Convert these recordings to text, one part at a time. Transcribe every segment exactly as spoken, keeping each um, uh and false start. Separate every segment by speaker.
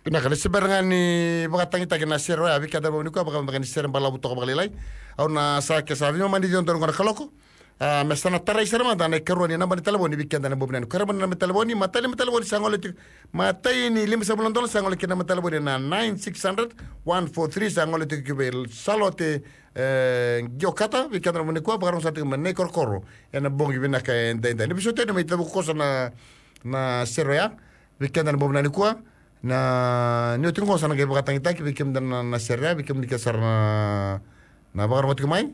Speaker 1: Pina kala sebarangan ni bakatang ita kena share wa bika dabo ni ko baka baka ni share bala buto ko bakalilay au na sa ke sa vimo mandi jon ngora kaloko a mesana tarai serma dana keroni na mandi telefoni bika dana bobna ni karaban na telefoni matali telefoni sangol ti matai ni lim sabulon dol sangol kena telefoni na nine six hundred one four three sangol ti kibel salote giokata bika dana ni ko baka sa ti men korkoro ena bongi bina ka ndenda ni bisote ni tabu ko na na share ya bika dana bobna ni ko na ni uting ko sana ke bakatang ita ki bikim dan na serya bikim di kasar na na bakar mot kemai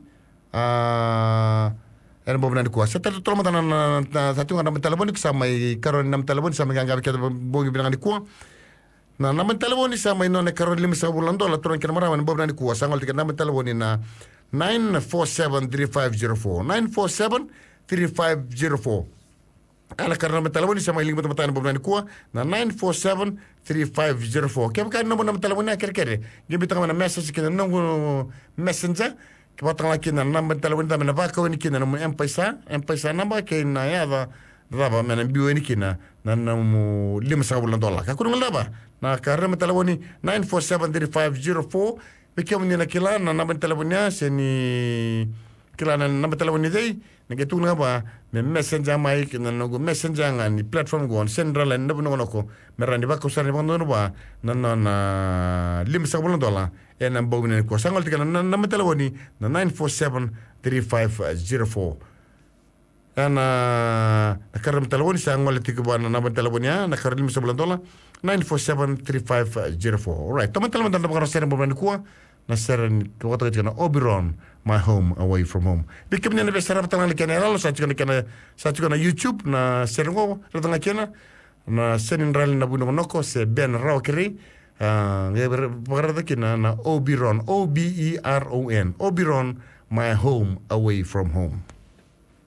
Speaker 1: ah en bobna di kuasa ter tolong mata na na satu ngana telefon ki samai karon nam telefon samai nganga bikin bogi bilang di kuah na nam telefon samai no ne karon lima sabulan dola turun kena marawan bobna di kuasa ngol tiket nam telefon na nine four seven three five zero four nine four seven three five zero four ala karena telefon sama iling betul betul bobna ni kuah na nine four seven three five zero four kem kan nomor nama telefonnya kere-kere dia bitang mana message kena nunggu messenger kepatang lagi na nama telefon kita mana baka ini kena nomor M-Pesa M-Pesa nama kena ya ada berapa mana biu ini kena na nomor lima sabulan dolar aku nunggu apa na karena telefon ni nine four seven three five zero four bikin ni nak kila na nama telefonnya seni kila na nama telefon ni deh nage tu ngaba me messenger mai kina no messenger ngani platform go on central and no no ko merandi ba ko sarni bondo no ba na na na lim sa bolon dola en am bogni ko sangol tikana na na telefoni na nine four seven three five zero four ana na karam telefoni sangol tikaba na na telefonia na karam lim sa bolon dola nine four seven three five zero four alright toman telefon dan ba sarni bobni ko na seren ko to tikana Oberon my home away from home bikim ni na besara tanga kena ralo sa tikana kena sa tikana YouTube na serengo tanga kena na senin ral na buno noko se ben rawkeri ah ngeber kena na Oberon O B E R O N Oberon my home away from home